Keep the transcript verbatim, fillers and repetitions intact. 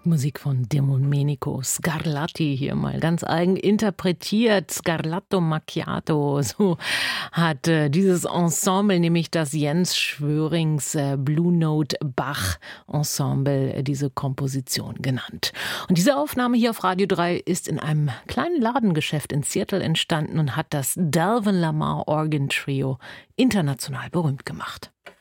Musik von Domenico Scarlatti hier mal ganz eigen interpretiert. Scarlatto Macchiato, so hat äh, dieses Ensemble, nämlich das Jens Schwörings äh, Blue Note Bach Ensemble, äh, diese Komposition genannt. Und diese Aufnahme hier auf Radio drei ist in einem kleinen Ladengeschäft in Seattle entstanden und hat das Dalvin Lamar Organ Trio international berühmt gemacht.